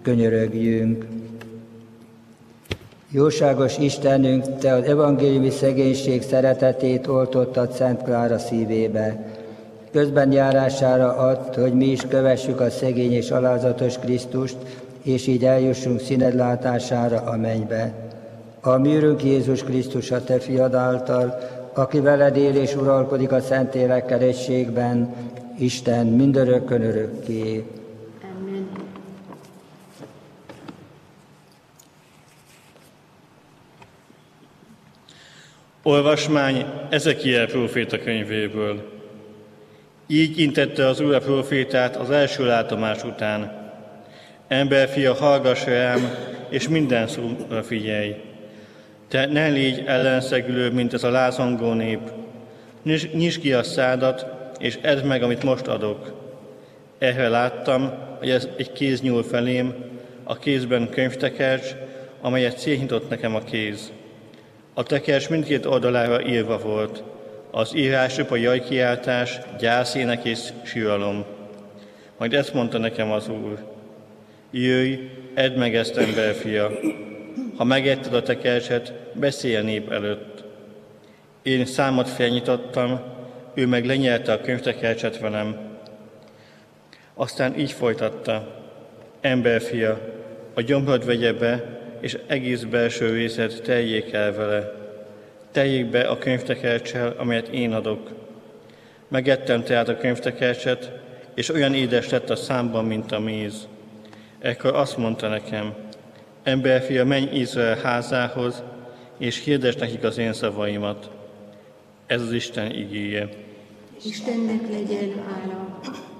Könyörögjünk. Jóságos Istenünk, Te az evangéliumi szegénység szeretetét oltottad Szent Klára szívébe. Közben járására add, hogy mi is kövessük a szegény és alázatos Krisztust, és így eljussunk színed látására a mennybe. A mi Urunk Jézus Krisztus, a Te fiad által, aki veled él és uralkodik a Szentlélekkel egységben, Isten mindörökkön örökké. Amen. Olvasmány Ezekiel próféta könyvéből. Így intette az Úr a prófétát az első látomás után. Emberfia, hallgass rám, és minden szóra figyelj. Te ne légy ellenszegülő, mint ez a lázongó nép. Nyisd ki a szádat, és edd meg, amit most adok. Erre láttam, hogy ez egy kéz nyúl felém, a kézben könyvtekercs, amelyet szétnyitott nekem a kéz. A tekercs mindkét oldalára írva volt. Az írás a jajkiáltás, gyászének és síralom. Majd ezt mondta nekem az Úr: jöjj, edd meg ezt, emberfia. Ha megetted a tekercset, beszélj a nép előtt. Én számat felnyitottam, ő meg lenyelte a könyvtekercset velem. Aztán így folytatta: emberfia, a gyomrod vegye be, és egész belső részed teljék el vele. Teljék be a könyvtekercssel, amelyet én adok. Megettem tehát a könyvtekercset, és olyan édes lett a számban, mint a méz. Ekkor azt mondta nekem: emberfia, menj Izrael házához, és hirdesd nekik az én szavaimat. Ez az Isten igéje. Istennek legyen hála.